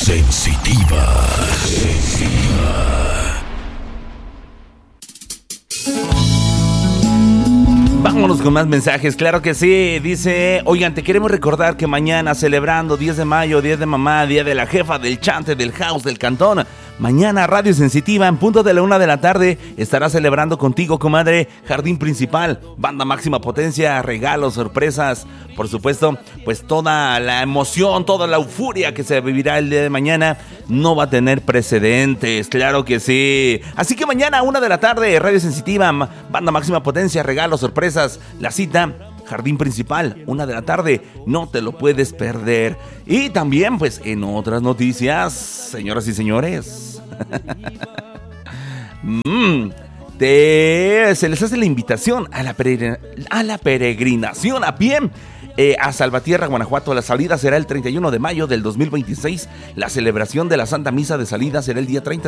Sensitiva. Vámonos con más mensajes, claro que sí. Dice, oigan, te queremos recordar que mañana, celebrando 10 de mayo, Día de Mamá, Día de la Jefa, del Chante, del House, del Cantón, mañana Radio Sensitiva, en punto de la 1 de la tarde, estará celebrando contigo, comadre, Jardín Principal, banda máxima potencia, regalos, sorpresas, por supuesto, pues toda la emoción, toda la euforia que se vivirá el día de mañana no va a tener precedentes, claro que sí. Así que mañana, 1 de la tarde, Radio Sensitiva, banda máxima potencia, regalos, sorpresas, la cita, Jardín Principal, 1 de la tarde, no te lo puedes perder. Y también, pues, en otras noticias, señoras y señores, se les hace la invitación a la peregrinación a pie a Salvatierra, Guanajuato. La salida será el 31 de mayo del 2026. La celebración de la Santa Misa de salida será el día 30